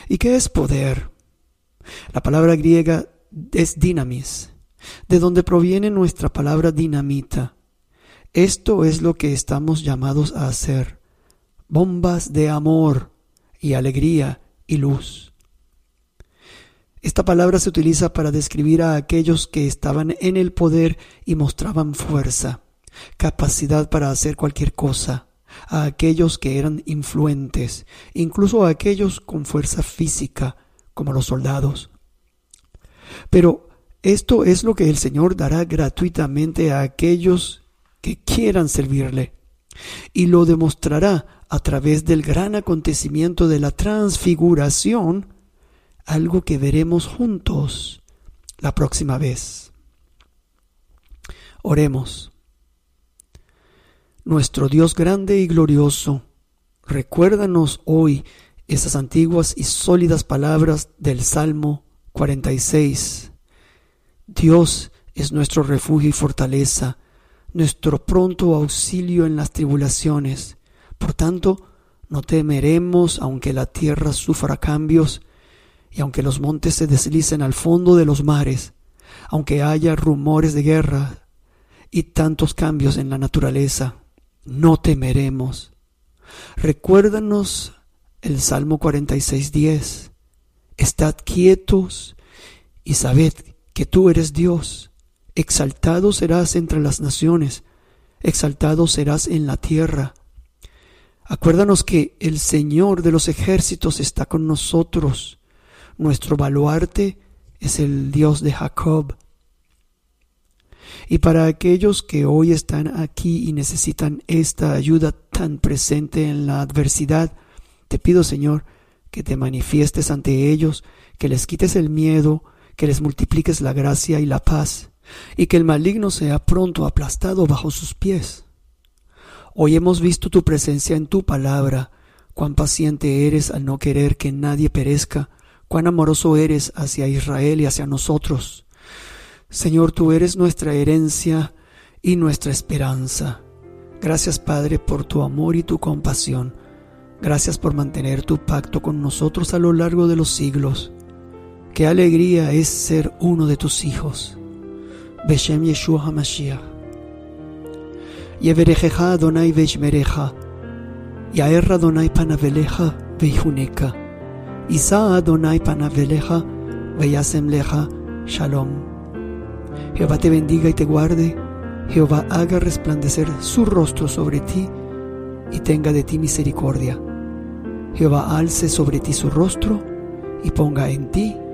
¿Y qué es poder? La palabra griega es dynamis, de donde proviene nuestra palabra dinamita. Esto es lo que estamos llamados a hacer: bombas de amor y alegría y luz. Esta palabra se utiliza para describir a aquellos que estaban en el poder y mostraban fuerza, capacidad para hacer cualquier cosa, a aquellos que eran influentes, incluso a aquellos con fuerza física, como los soldados. Pero esto es lo que el Señor dará gratuitamente a aquellos que quieran servirle, y lo demostrará a través del gran acontecimiento de la transfiguración, algo que veremos juntos la próxima vez. Oremos. Nuestro Dios grande y glorioso, recuérdanos hoy esas antiguas y sólidas palabras del Salmo 46. Dios es nuestro refugio y fortaleza, nuestro pronto auxilio en las tribulaciones. Por tanto, no temeremos aunque la tierra sufra cambios y aunque los montes se deslicen al fondo de los mares, aunque haya rumores de guerra y tantos cambios en la naturaleza. No temeremos. Recuérdanos el Salmo 46:10. Estad quietos y sabed que tú eres Dios. Exaltado serás entre las naciones, exaltado serás en la tierra. Acuérdanos que el Señor de los ejércitos está con nosotros. Nuestro baluarte es el Dios de Jacob. Y para aquellos que hoy están aquí y necesitan esta ayuda tan presente en la adversidad, te pido, Señor, que te manifiestes ante ellos, que les quites el miedo, que les multipliques la gracia y la paz, y que el maligno sea pronto aplastado bajo sus pies. Hoy hemos visto tu presencia en tu palabra, cuán paciente eres al no querer que nadie perezca, cuán amoroso eres hacia Israel y hacia nosotros. Señor, tú eres nuestra herencia y nuestra esperanza. Gracias, Padre, por tu amor y tu compasión. Gracias por mantener tu pacto con nosotros a lo largo de los siglos. Qué alegría es ser uno de tus hijos. Beshem Yeshua HaMashiach. Yeverejeja Adonai veishmereja. Yaer Adonai panaveleja veihuneka. Isa Adonai panaveleja veyasem leja shalom. Jehová te bendiga y te guarde. Jehová haga resplandecer su rostro sobre ti y tenga de ti misericordia. Jehová alce sobre ti su rostro y ponga en ti